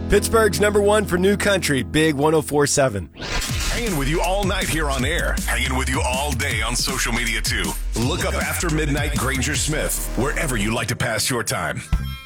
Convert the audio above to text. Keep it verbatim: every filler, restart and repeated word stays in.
Pittsburgh's number one for new country, Big one oh four point seven. Hanging with you all night here on air. Hanging with you all day on social media, too. Look up After Midnight Granger Smith, wherever you like to pass your time.